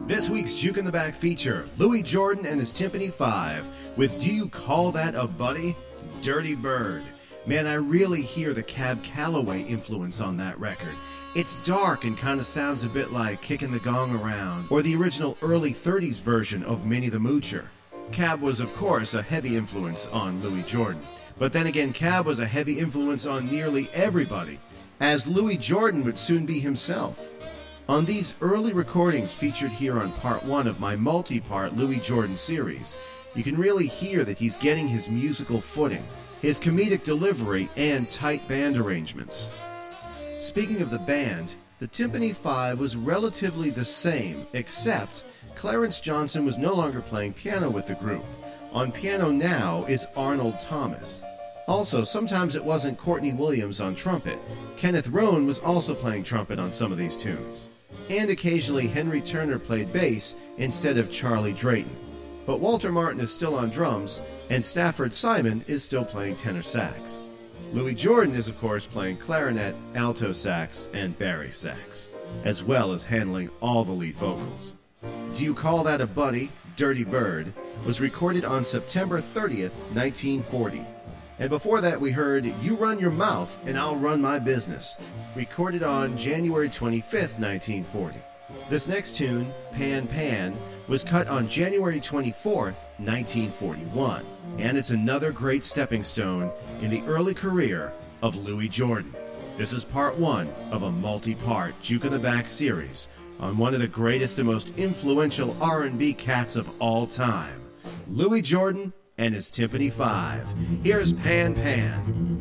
This week's Juke in the Back feature, Louis Jordan and his Tympany 5 with Do You Call That a Buddy? Dirty Bird. Man, I really hear the Cab Calloway influence on that record. It's dark and kind of sounds a bit like Kicking the Gong Around or the original early 30s version of Minnie the Moocher. Cab was, of course, a heavy influence on Louis Jordan. But then again, Cab was a heavy influence on nearly everybody, as Louis Jordan would soon be himself. On these early recordings featured here on part 1 of my multi-part Louis Jordan series, you can really hear that he's getting his musical footing, his comedic delivery, and tight band arrangements. Speaking of the band, the Tympany 5 was relatively the same, except Clarence Johnson was no longer playing piano with the group. On piano now is Arnold Thomas. Also, sometimes it wasn't Courtney Williams on trumpet. Kenneth Roan was also playing trumpet on some of these tunes. And occasionally Henry Turner played bass instead of Charlie Drayton. But Walter Martin is still on drums, and Stafford Simon is still playing tenor sax. Louis Jordan is, of course, playing clarinet, alto sax, and bari sax, as well as handling all the lead vocals. Do You Call That a Buddy? Dirty Bird was recorded on September 30th, 1940. And before that we heard You Run Your Mouth and I'll Run My Business, recorded on January 25th, 1940. This next tune, Pan Pan, was cut on January 24th, 1941. And it's another great stepping stone in the early career of Louis Jordan. This is part 1 of a multi-part Juke in the Back series on one of the greatest and most influential R&B cats of all time, Louis Jordan and his Tympany 5. Here's Pan Pan.